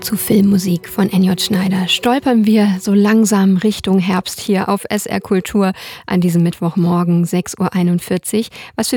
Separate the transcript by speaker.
Speaker 1: Zu Filmmusik von N.J. Schneider stolpern wir so langsam Richtung Herbst hier auf SR Kultur an diesem Mittwochmorgen 6:41 Uhr. Was für